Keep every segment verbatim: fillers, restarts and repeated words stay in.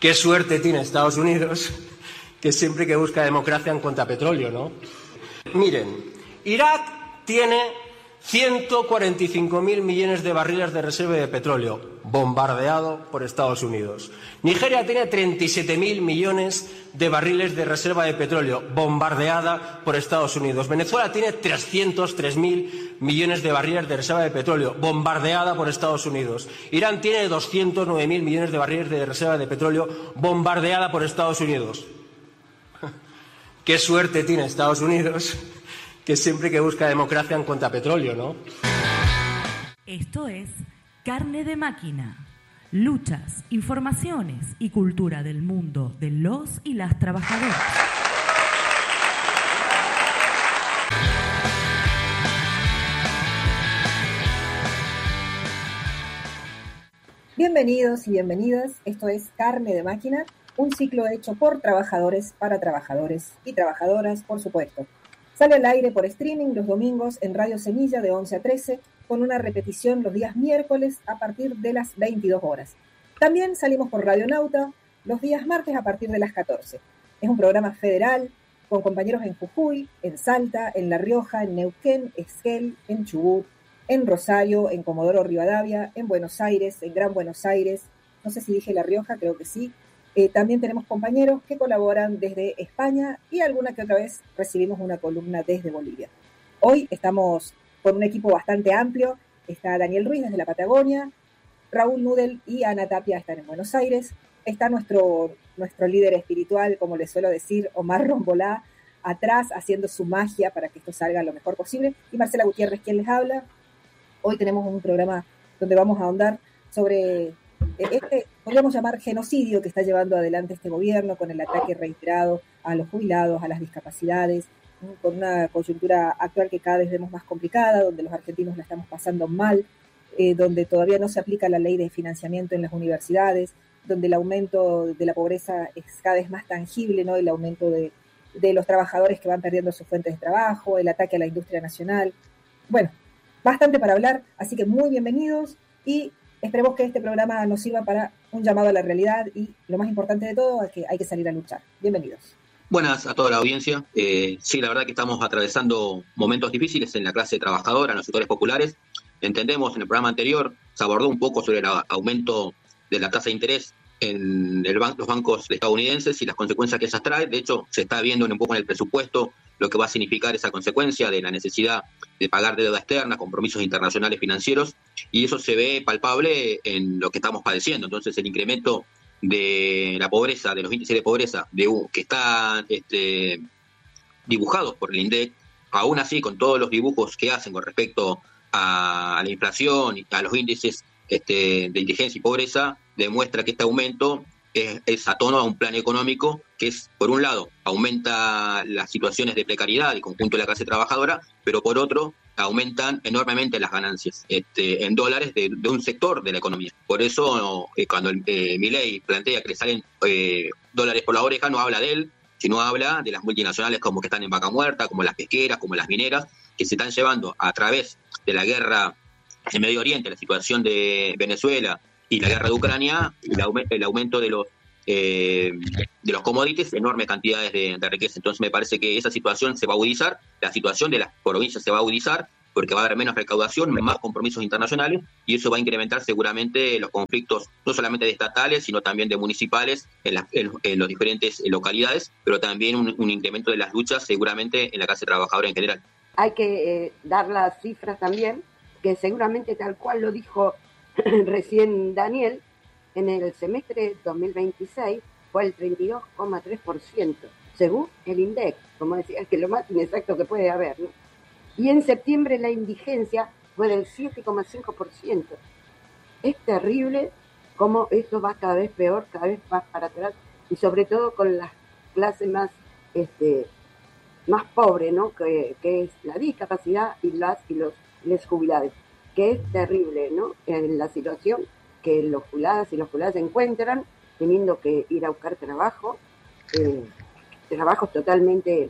Qué suerte tiene Estados Unidos, que siempre que busca democracia encuentra petróleo, ¿no? Miren, Irak tiene ciento cuarenta y cinco mil millones de barriles de reserva de petróleo, bombardeado por Estados Unidos. Nigeria tiene treinta y siete mil millones de barriles de reserva de petróleo, bombardeada por Estados Unidos. Venezuela tiene trescientos tres mil millones de barriles de reserva de petróleo, bombardeada por Estados Unidos. Irán tiene doscientos nueve mil millones de barriles de reserva de petróleo, bombardeada por Estados Unidos. Qué suerte tiene Estados Unidos, que siempre que busca democracia encuentra petróleo, ¿no? Esto es Carne de Máquina. Luchas, informaciones y cultura del mundo de los y las trabajadoras. Bienvenidos y bienvenidas. Esto es Carne de Máquina, un ciclo hecho por trabajadores para trabajadores y trabajadoras, por supuesto. Sale al aire por streaming los domingos en Radio Semilla de once a trece, con una repetición los días miércoles a partir de las veintidós horas. También salimos por Radio Nauta los días martes a partir de las catorce. Es un programa federal con compañeros en Jujuy, en Salta, en La Rioja, en Neuquén, Esquel, en Chubut, en Rosario, en Comodoro Rivadavia, en Buenos Aires, en Gran Buenos Aires. No sé si dije La Rioja, creo que sí. Eh, también tenemos compañeros que colaboran desde España y alguna que otra vez recibimos una columna desde Bolivia. Hoy estamos con un equipo bastante amplio. Está Daniel Ruiz desde la Patagonia, Raúl Nudel y Ana Tapia están en Buenos Aires. Está nuestro, nuestro líder espiritual, como les suelo decir, Omar Rombolá, atrás haciendo su magia para que esto salga lo mejor posible. Y Marcela Gutiérrez, quien les habla. Hoy tenemos un programa donde vamos a ahondar sobre este, podríamos llamar genocidio que está llevando adelante este gobierno con el ataque reiterado a los jubilados, a las discapacidades, con una coyuntura actual que cada vez vemos más complicada, donde los argentinos la estamos pasando mal, eh, donde todavía no se aplica la ley de financiamiento en las universidades, donde el aumento de la pobreza es cada vez más tangible, ¿no? El aumento de, de los trabajadores que van perdiendo sus fuentes de trabajo, el ataque a la industria nacional. Bueno, bastante para hablar, así que muy bienvenidos y esperemos que este programa nos sirva para un llamado a la realidad y lo más importante de todo es que hay que salir a luchar. Bienvenidos. Buenas a toda la audiencia. Eh, sí, la verdad que estamos atravesando momentos difíciles en la clase trabajadora, en los sectores populares. Entendemos, en el programa anterior se abordó un poco sobre el aumento de la tasa de interés en el ban- los bancos estadounidenses y las consecuencias que esas trae. De hecho, se está viendo un poco en el presupuesto lo que va a significar esa consecuencia de la necesidad de pagar deuda externa, compromisos internacionales financieros, y eso se ve palpable en lo que estamos padeciendo. Entonces, el incremento de la pobreza, de los índices de pobreza de, que están este, dibujados por el INDEC, aún así, con todos los dibujos que hacen con respecto a, a la inflación y a los índices este, de indigencia y pobreza, demuestra que este aumento es, es a tono a un plan económico que es, por un lado, aumenta las situaciones de precariedad y conjunto de la clase trabajadora, pero por otro, aumentan enormemente las ganancias este, en dólares de, de un sector de la economía. Por eso, eh, cuando eh, Milei plantea que le salen eh, dólares por la oreja, no habla de él, sino habla de las multinacionales como que están en vaca muerta, como las pesqueras, como las mineras, que se están llevando a través de la guerra en Medio Oriente, la situación de Venezuela y la guerra de Ucrania, el, aument- el aumento de los eh, de los commodities, enormes cantidades de, de riqueza. Entonces me parece que esa situación se va a agudizar, la situación de las provincias se va a agudizar, porque va a haber menos recaudación, más compromisos internacionales, y eso va a incrementar seguramente los conflictos, no solamente de estatales, sino también de municipales en, las, en, en las diferentes localidades, pero también un, un incremento de las luchas seguramente en la clase trabajadora en general. Hay que eh, dar las cifras también, que seguramente tal cual lo dijo recién Daniel, en el semestre dos mil veintiséis fue el treinta y dos coma tres por ciento, según el INDEC, como decía, que es lo más inexacto que puede haber, ¿no? Y en septiembre la indigencia fue del siete coma cinco por ciento. Es terrible cómo esto va cada vez peor, cada vez más para atrás, y sobre todo con las clases más este, más pobres, ¿no? Que, que es la discapacidad y las y los les jubilados, que es terrible, ¿no? En la situación que los jubilados y los jubilados se encuentran teniendo que ir a buscar trabajo, eh, trabajos totalmente,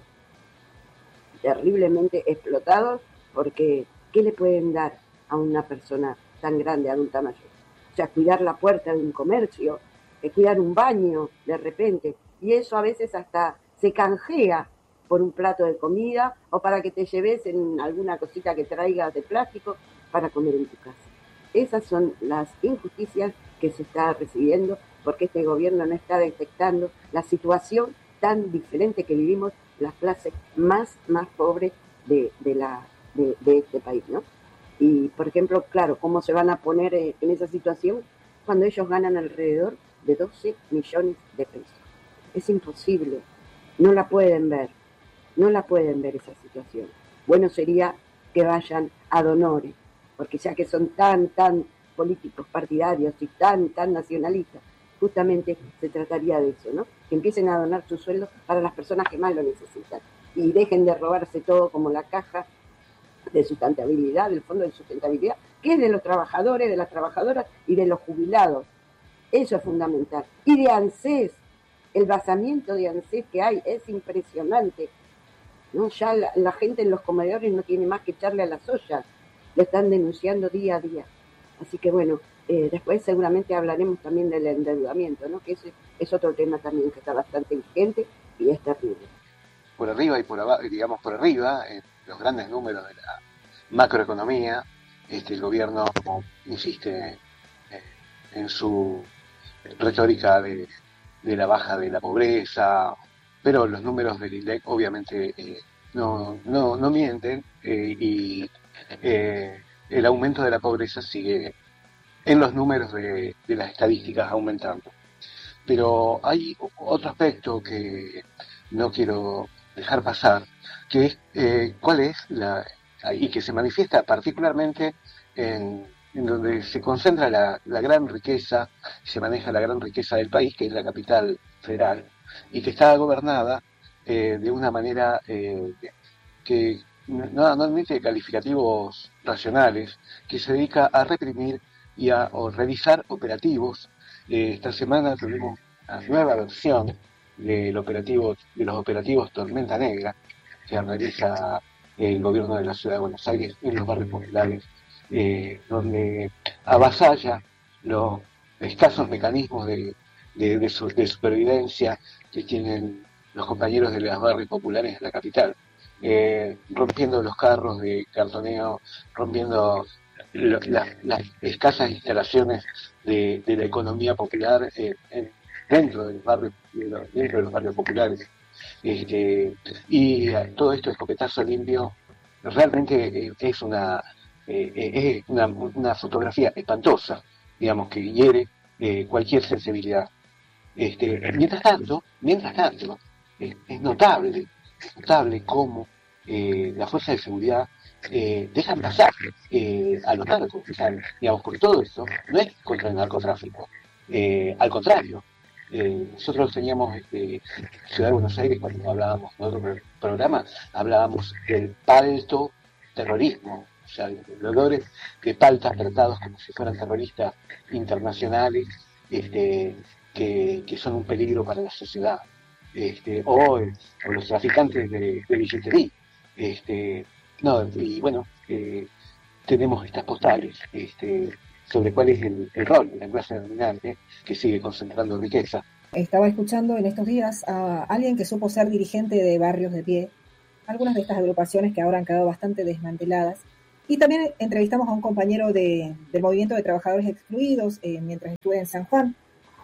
terriblemente explotados, porque ¿qué le pueden dar a una persona tan grande, adulta mayor? O sea, cuidar la puerta de un comercio, eh, cuidar un baño de repente, y eso a veces hasta se canjea por un plato de comida o para que te lleves en alguna cosita que traigas de plástico para comer en tu casa. Esas son las injusticias que se está recibiendo porque este gobierno no está detectando la situación tan diferente que vivimos las clases más, más pobres de, de, la, de, de este país, ¿no? Y, por ejemplo, claro, ¿cómo se van a poner eh, en esa situación cuando ellos ganan alrededor de doce millones de pesos? Es imposible, no la pueden ver, no la pueden ver esa situación. Bueno sería que vayan ad honorem, porque ya que son tan, tan políticos partidarios y tan, tan nacionalistas, justamente se trataría de eso, ¿no? Que empiecen a donar sus sueldos para las personas que más lo necesitan y dejen de robarse todo como la caja de sustentabilidad, del fondo de sustentabilidad, que es de los trabajadores, de las trabajadoras y de los jubilados. Eso es fundamental. Y de ANSES, el basamiento de ANSES que hay es impresionante, ¿no? Ya la, la gente en los comedores no tiene más que echarle a las ollas, lo están denunciando día a día. Así que bueno, eh, después seguramente hablaremos también del endeudamiento, ¿no? Que ese es otro tema también que está bastante vigente y es terrible. Por arriba y por abajo, digamos por arriba, en los grandes números de la macroeconomía, este, el gobierno insiste eh, en su retórica de, de la baja de la pobreza, pero los números del I N D E C obviamente eh, no, no, no mienten eh, y eh, el aumento de la pobreza sigue en los números de, de las estadísticas aumentando. Pero hay otro aspecto que no quiero dejar pasar, que es eh, cuál es la, y que se manifiesta particularmente en, en donde se concentra la, la gran riqueza, se maneja la gran riqueza del país, que es la capital federal, y que está gobernada eh, de una manera eh, que no, no admite calificativos racionales, que se dedica a reprimir y a o realizar operativos. Eh, esta semana tuvimos una nueva versión del operativo, de los operativos Tormenta Negra, que realiza el gobierno de la Ciudad de Buenos Aires en los barrios populares, eh, donde avasalla los escasos mecanismos de, de, de, su, de supervivencia que tienen los compañeros de los barrios populares de la capital, eh, rompiendo los carros de cartoneo, rompiendo lo, la, las escasas instalaciones de, de la economía popular eh, en, dentro de los barrios, de los, dentro de los barrios populares. Este, y eh, todo esto escopetazo limpio realmente eh, es una eh, es una, una fotografía espantosa, digamos, que hiere eh, cualquier sensibilidad. Este, mientras tanto, mientras tanto, eh, es notable, es notable cómo eh, las fuerzas de seguridad eh, dejan pasar eh, a los narcos, o sea, digamos, porque todo esto no es contra el narcotráfico, eh, al contrario. Eh, nosotros teníamos este, Ciudad de Buenos Aires, cuando hablábamos de otro programa, hablábamos del palto terrorismo, o sea, de olores de paltas tratados como si fueran terroristas internacionales, este, que, que son un peligro para la sociedad, este, o, o los traficantes de, de billetería. Este, no, y bueno, eh, tenemos estas postales este, sobre cuál es el, el rol de la clase dominante que sigue concentrando riqueza. Estaba escuchando en estos días a alguien que supo ser dirigente de Barrios de Pie, algunas de estas agrupaciones que ahora han quedado bastante desmanteladas, y también entrevistamos a un compañero de, del Movimiento de Trabajadores Excluidos eh, mientras estuve en San Juan.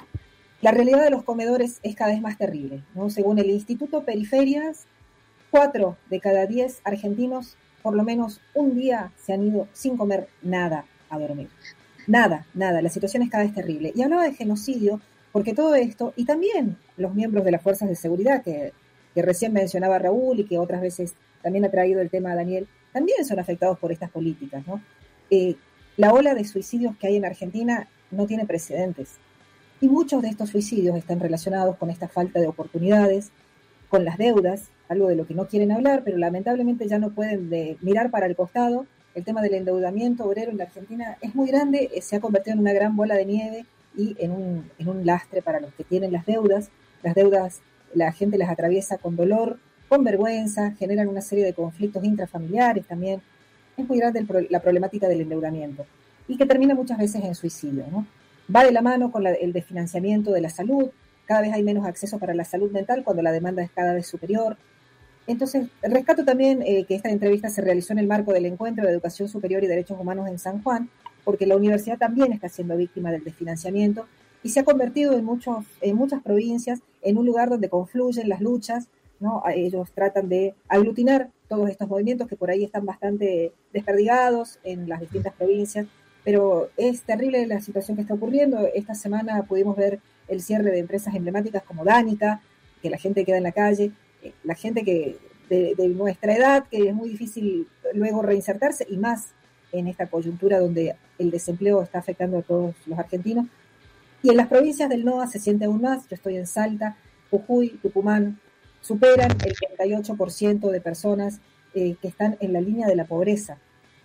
La realidad de los comedores es cada vez más terrible, ¿no? Según el Instituto Periferias, cuatro de cada diez argentinos por lo menos un día se han ido sin comer nada a dormir. Nada, nada, la situación es cada vez terrible. Y hablaba de genocidio porque todo esto, y también los miembros de las fuerzas de seguridad que, que recién mencionaba Raúl y que otras veces también ha traído el tema a Daniel, también son afectados por estas políticas, ¿no? Eh, la ola de suicidios que hay en Argentina no tiene precedentes. Y muchos de estos suicidios están relacionados con esta falta de oportunidades, con las deudas, algo de lo que no quieren hablar, pero lamentablemente ya no pueden de mirar para el costado. El tema del endeudamiento obrero en la Argentina es muy grande, se ha convertido en una gran bola de nieve y en un, en un lastre para los que tienen las deudas. Las deudas la gente las atraviesa con dolor, con vergüenza, generan una serie de conflictos intrafamiliares también. Es muy grande el, la problemática del endeudamiento y que termina muchas veces en suicidio, ¿no? va de la mano con la, el desfinanciamiento de la salud. Cada vez hay menos acceso para la salud mental cuando la demanda es cada vez superior. Entonces, rescato también eh, que esta entrevista se realizó en el marco del Encuentro de Educación Superior y Derechos Humanos en San Juan, porque la universidad también está siendo víctima del desfinanciamiento y se ha convertido en, muchos, en muchas provincias en un lugar donde confluyen las luchas, ¿no? Ellos tratan de aglutinar todos estos movimientos que por ahí están bastante desperdigados en las distintas provincias, pero es terrible la situación que está ocurriendo. Esta semana pudimos ver el cierre de empresas emblemáticas como Danica, que la gente queda en la calle, la gente que de, de nuestra edad, que es muy difícil luego reinsertarse, y más en esta coyuntura donde el desempleo está afectando a todos los argentinos. Y en las provincias del N O A se siente aún más. Yo estoy en Salta, Jujuy, Tucumán, superan el treinta y ocho por ciento de personas eh, que están en la línea de la pobreza.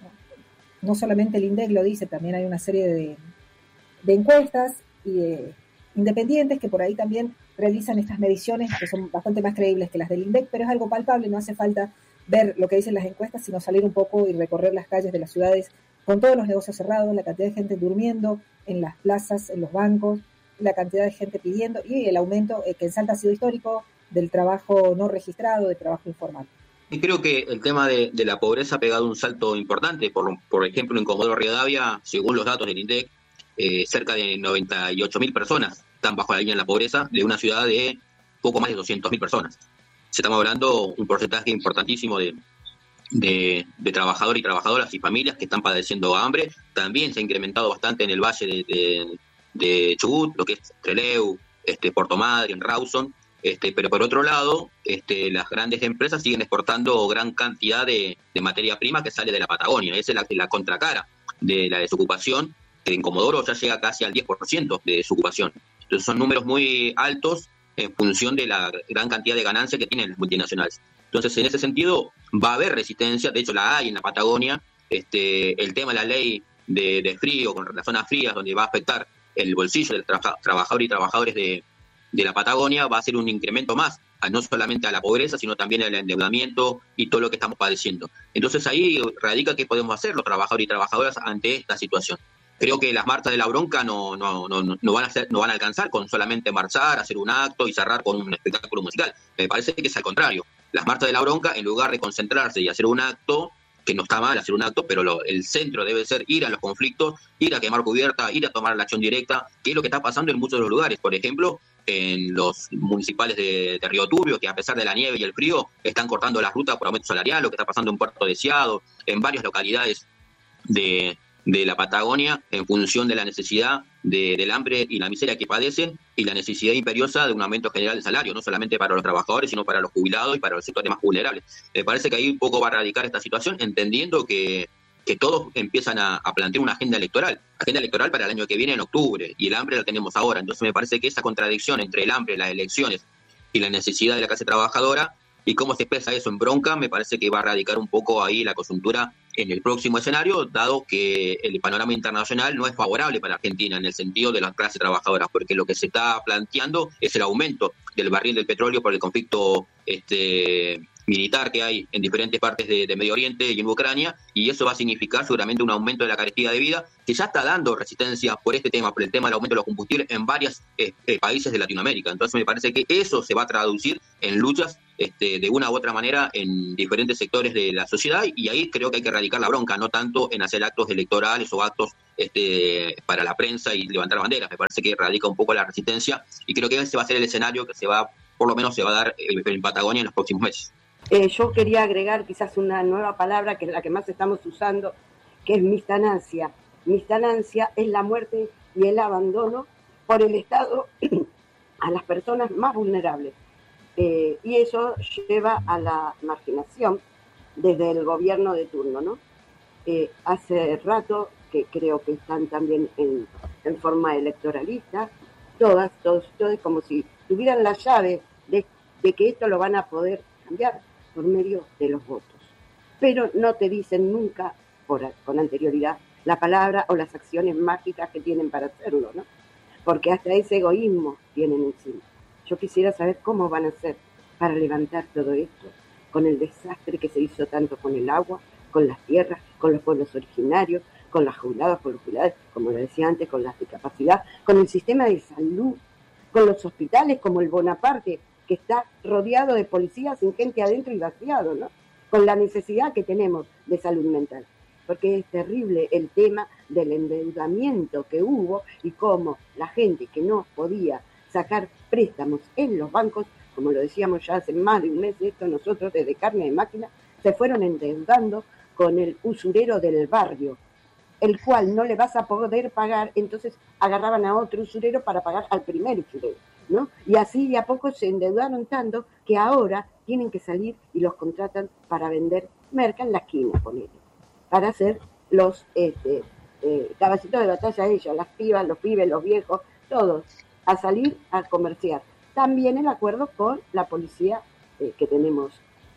No, no solamente el INDEC lo dice, también hay una serie de, de encuestas y de independientes que por ahí también realizan estas mediciones que son bastante más creíbles que las del INDEC, pero es algo palpable, no hace falta ver lo que dicen las encuestas, sino salir un poco y recorrer las calles de las ciudades con todos los negocios cerrados, la cantidad de gente durmiendo en las plazas, en los bancos, la cantidad de gente pidiendo y el aumento eh, que en Salta ha sido histórico del trabajo no registrado, del trabajo informal. Y creo que el tema de, de la pobreza ha pegado un salto importante. Por, por ejemplo, en Comodoro Rivadavia, según los datos del INDEC, eh, cerca de noventa y ocho mil personas están bajo la línea de la pobreza, de una ciudad de poco más de doscientas mil personas. Se estamos hablando un porcentaje importantísimo de, de, de trabajadores y trabajadoras y familias que están padeciendo hambre. También se ha incrementado bastante en el valle de, de, de Chubut, lo que es Trelew, este, Puerto Madryn, Rawson. Este, pero por otro lado, este, las grandes empresas siguen exportando gran cantidad de, de materia prima que sale de la Patagonia. Esa es la, la contracara de la desocupación, que en Comodoro ya llega casi al diez por ciento de desocupación. Entonces son números muy altos en función de la gran cantidad de ganancias que tienen las multinacionales. Entonces, en ese sentido, va a haber resistencia, de hecho la hay en la Patagonia. Este, el tema de la ley de, de frío, con las zonas frías, donde va a afectar el bolsillo del tra- trabajador y trabajadores de, de la Patagonia, va a ser un incremento más, no solamente a la pobreza, sino también al endeudamiento y todo lo que estamos padeciendo. Entonces ahí radica qué podemos hacer los trabajadores y trabajadoras ante esta situación. Creo que las marchas de la bronca no, no, no, no, van a ser, no van a alcanzar con solamente marchar, hacer un acto y cerrar con un espectáculo musical. Me parece que es al contrario. Las marchas de la bronca, en lugar de concentrarse y hacer un acto, que no está mal hacer un acto, pero lo, el centro debe ser ir a los conflictos, ir a quemar cubierta, ir a tomar la acción directa, que es lo que está pasando en muchos de los lugares. Por ejemplo, en los municipales de, de Río Turbio, que a pesar de la nieve y el frío, están cortando las rutas por aumento salarial, lo que está pasando en Puerto Deseado, en varias localidades de... de la Patagonia, en función de la necesidad de, del hambre y la miseria que padecen y la necesidad imperiosa de un aumento general de salario, no solamente para los trabajadores, sino para los jubilados y para los sectores más vulnerables. Me parece que ahí un poco va a radicar esta situación, entendiendo que, que todos empiezan a, a plantear una agenda electoral, agenda electoral para el año que viene en octubre, y el hambre lo tenemos ahora. Entonces me parece que esa contradicción entre el hambre, las elecciones y la necesidad de la clase trabajadora, y cómo se expresa eso en bronca, me parece que va a radicar un poco ahí la coyuntura en el próximo escenario, dado que el panorama internacional no es favorable para Argentina en el sentido de las clases trabajadoras, porque lo que se está planteando es el aumento del barril del petróleo por el conflicto este, militar que hay en diferentes partes de, de Medio Oriente y en Ucrania, y eso va a significar seguramente un aumento de la carestía de vida, que ya está dando resistencia por este tema, por el tema del aumento de los combustibles en varios eh, eh, países de Latinoamérica. Entonces me parece que eso se va a traducir en luchas Este, de una u otra manera en diferentes sectores de la sociedad, y ahí creo que hay que erradicar la bronca, no tanto en hacer actos electorales o actos este, para la prensa y levantar banderas. Me parece que radica un poco la resistencia, y creo que ese va a ser el escenario que se va, por lo menos se va a dar en, en Patagonia en los próximos meses. Eh, yo quería agregar quizás una nueva palabra, que es la que más estamos usando, que es mistanancia. Mistanancia es la muerte y el abandono por el Estado a las personas más vulnerables. Eh, y eso lleva a la marginación desde el gobierno de turno, ¿no? Eh, hace rato que creo que están también en, en forma electoralista, todas, todos, todos como si tuvieran la llave de, de que esto lo van a poder cambiar por medio de los votos. Pero no te dicen nunca, por, con anterioridad, la palabra o las acciones mágicas que tienen para hacerlo, ¿no? Porque hasta ese egoísmo tienen encima. Yo quisiera saber cómo van a hacer para levantar todo esto, con el desastre que se hizo tanto con el agua, con las tierras, con los pueblos originarios, con las jubiladas, con los jubilados, como lo decía antes, con las discapacidad, con el sistema de salud, con los hospitales como el Bonaparte, que está rodeado de policías sin gente adentro y vaciado, ¿no? Con la necesidad que tenemos de salud mental. Porque es terrible el tema del endeudamiento que hubo y cómo la gente que no podía sacar préstamos en los bancos, como lo decíamos ya hace más de un mes, esto nosotros desde Carne de Máquina, se fueron endeudando con el usurero del barrio, el cual no le vas a poder pagar, entonces agarraban a otro usurero para pagar al primer usurero, ¿no? Y así de a poco se endeudaron tanto que ahora tienen que salir y los contratan para vender merca en la esquina, ponele, para hacer los este, eh, caballitos de batalla ellos, las pibas, los pibes, los viejos, todos, a salir a comerciar. También el acuerdo con la policía eh, que tenemos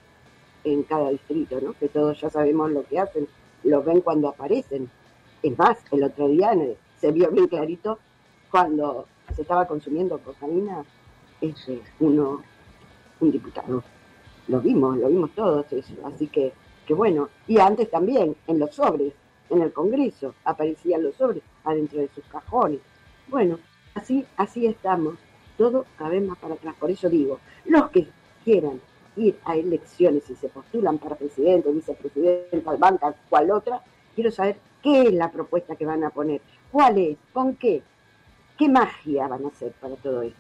en cada distrito, ¿no? Que todos ya sabemos lo que hacen, los ven cuando aparecen. Es más, el otro día se vio bien clarito cuando se estaba consumiendo cocaína, ese, uno, un diputado. Lo vimos, lo vimos todos eso, así que, que bueno. Y antes también, en los sobres, en el Congreso, aparecían los sobres adentro de sus cajones. Bueno, así, así estamos, todo cada vez más para atrás. Por eso digo, los que quieran ir a elecciones y se postulan para presidente, vicepresidente, banca, cual otra, quiero saber qué es la propuesta que van a poner, cuál es, con qué, qué magia van a hacer para todo esto.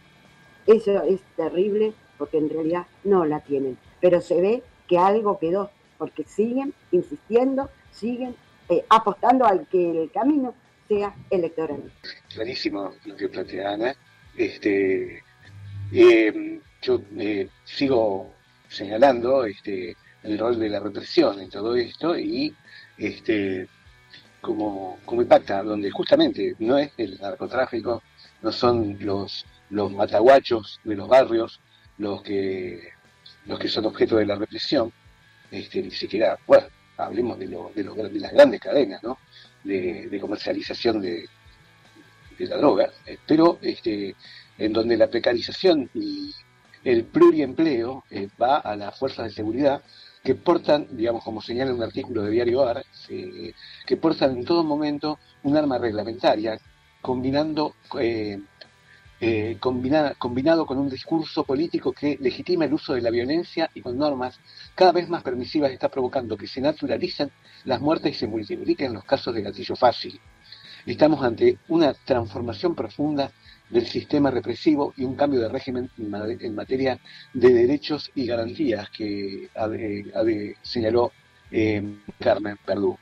Eso es terrible porque en realidad no la tienen, pero se ve que algo quedó, porque siguen insistiendo, siguen eh, apostando al que el camino sea electoral. Clarísimo lo que plantea Ana. Este, eh, yo eh, sigo señalando este, el rol de la represión en todo esto y este, como, como impacta, donde justamente no es el narcotráfico, no son los, los mataguachos de los barrios los que, los que son objeto de la represión, este, ni siquiera, bueno, hablemos de, lo, de, lo, de las grandes cadenas, ¿no? de, de comercialización de, de la droga, eh, pero este, en donde la precarización y el pluriempleo eh, va a las fuerzas de seguridad que portan, digamos, como señala un artículo de Diario A R, eh, que portan en todo momento un arma reglamentaria, combinando eh, eh, combinada, combinado con un discurso político que legitima el uso de la violencia y con normas cada vez más permisivas está provocando que se naturalicen las muertes y se multipliquen los casos de gatillo fácil. Estamos ante una transformación profunda del sistema represivo y un cambio de régimen en materia de derechos y garantías que ade, ade, señaló eh, Carmen Verdú.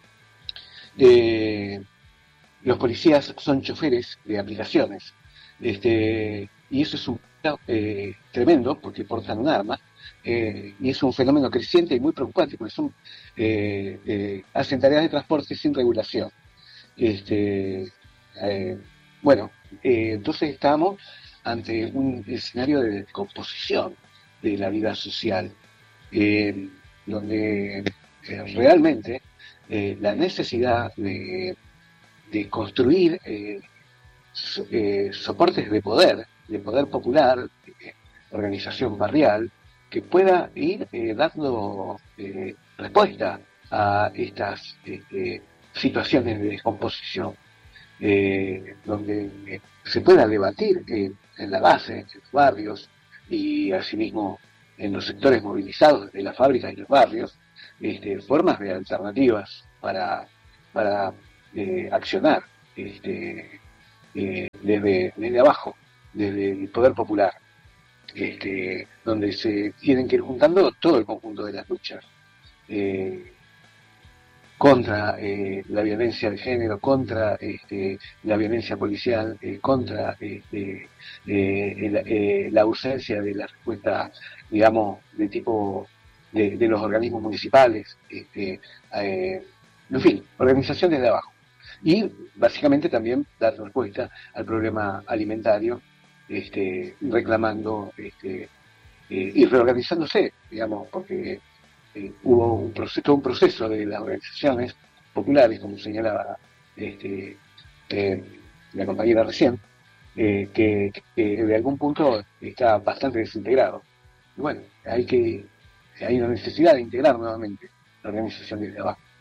Eh, los policías son choferes de aplicaciones, este, y eso es un eh, tremendo porque portan un arma, eh, y es un fenómeno creciente y muy preocupante porque son, eh, eh, hacen tareas de transporte sin regulación. Este, eh, bueno, eh, entonces estamos ante un escenario de descomposición de la vida social, eh, donde eh, realmente eh, la necesidad de, de construir eh, so, eh, soportes de poder, de poder popular, de organización barrial, que pueda ir eh, dando eh, respuesta a estas este, situaciones de descomposición, eh, donde eh, se pueda debatir eh, en la base, en los barrios y asimismo en los sectores movilizados de las fábricas y los barrios, este, formas de alternativas para, para eh, accionar este, eh, desde, desde abajo, desde el poder popular, este, donde se tienen que ir juntando todo el conjunto de las luchas. Eh, contra eh, la violencia de género, contra este, la violencia policial, eh, contra este, eh, el, eh, la ausencia de la respuesta, digamos, de tipo de, de los organismos municipales, este, eh, en fin, organizaciones de abajo. Y básicamente también dar respuesta al problema alimentario, este, reclamando este, eh, y reorganizándose, digamos, porque Eh, hubo un proceso, un proceso de las organizaciones populares, como señalaba este, eh, la compañera recién, eh, que, que de algún punto está bastante desintegrado. Y bueno, hay que hay una necesidad de integrar nuevamente la organización desde abajo.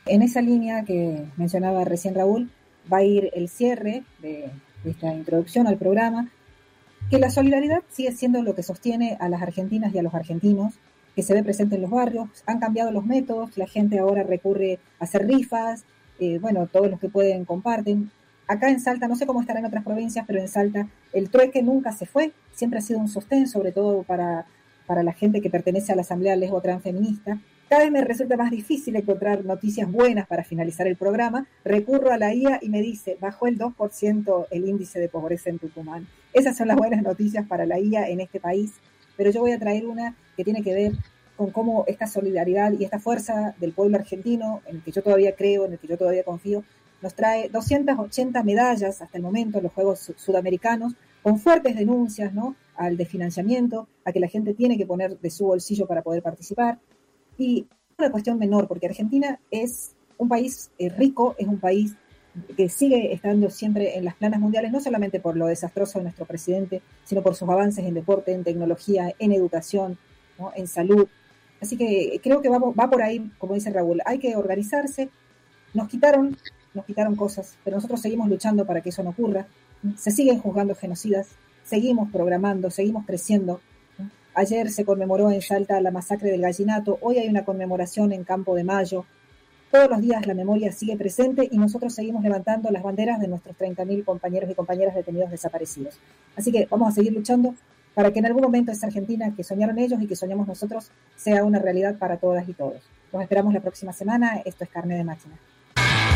En esa línea que mencionaba recién Raúl, va a ir el cierre de, de esta introducción al programa, que la solidaridad sigue siendo lo que sostiene a las argentinas y a los argentinos, que se ve presente en los barrios. Han cambiado los métodos, la gente ahora recurre a hacer rifas, eh, bueno, todos los que pueden comparten. Acá en Salta, no sé cómo estará en otras provincias, pero en Salta el trueque nunca se fue, siempre ha sido un sostén, sobre todo para, para la gente que pertenece a la Asamblea Lesbo Trans Feminista. Cada vez me resulta más difícil encontrar noticias buenas para finalizar el programa. Recurro a la I A y me dice, bajó el dos por ciento el índice de pobreza en Tucumán. Esas son las buenas noticias para la I A en este país. Pero yo voy a traer una que tiene que ver con cómo esta solidaridad y esta fuerza del pueblo argentino, en el que yo todavía creo, en el que yo todavía confío, nos trae doscientas ochenta medallas hasta el momento en los Juegos Sudamericanos, con fuertes denuncias, ¿no?, al desfinanciamiento, a que la gente tiene que poner de su bolsillo para poder participar. Y una cuestión menor, porque Argentina es un país eh, rico, es un país que sigue estando siempre en las planas mundiales, no solamente por lo desastroso de nuestro presidente, sino por sus avances en deporte, en tecnología, en educación, ¿no?, en salud. Así que creo que va, va por ahí, como dice Raúl, hay que organizarse. Nos quitaron, nos quitaron cosas, pero nosotros seguimos luchando para que eso no ocurra. Se siguen juzgando genocidas, seguimos programando, seguimos creciendo. Ayer se conmemoró en Salta la masacre del Gallinato, hoy hay una conmemoración en Campo de Mayo. Todos los días la memoria sigue presente y nosotros seguimos levantando las banderas de nuestros treinta mil compañeros y compañeras detenidos desaparecidos. Así que vamos a seguir luchando para que en algún momento esa Argentina que soñaron ellos y que soñamos nosotros sea una realidad para todas y todos. Los esperamos la próxima semana. Esto es Carne de Máquina.